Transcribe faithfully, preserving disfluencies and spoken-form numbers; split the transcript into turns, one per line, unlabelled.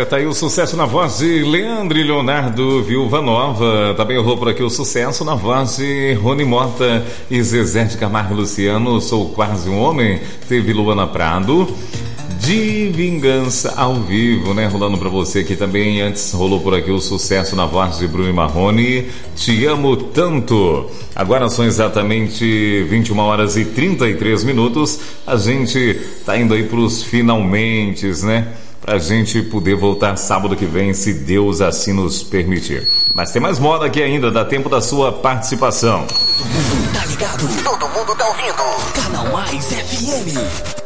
É, tá aí o sucesso na voz de Leandro e Leonardo, Viúva Nova. Também rolou por aqui o sucesso na voz de Rony Mota e Zezé de Camargo e Luciano, Sou Quase um Homem. Teve Luana Prado, De Vingança ao vivo, né? Rolando pra você aqui também. Antes rolou por aqui o sucesso na voz de Bruno e Marrone, Te Amo Tanto. Agora são exatamente vinte e uma horas e trinta e três minutos. A gente tá indo aí pros finalmentes, né? Pra gente poder voltar sábado que vem, se Deus assim nos permitir. Mas tem mais moda aqui ainda, dá tempo da sua participação.
Tá ligado? Todo mundo tá ouvindo. Canal Mais F M.